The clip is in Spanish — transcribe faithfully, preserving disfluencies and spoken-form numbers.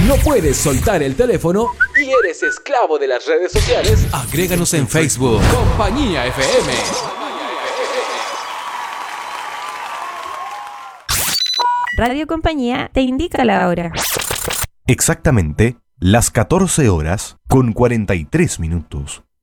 ¿No puedes soltar el teléfono y eres esclavo de las redes sociales? Agréganos en Facebook. Compañía F M. Radio Compañía te indica la hora. Exactamente las catorce horas con cuarenta y tres minutos.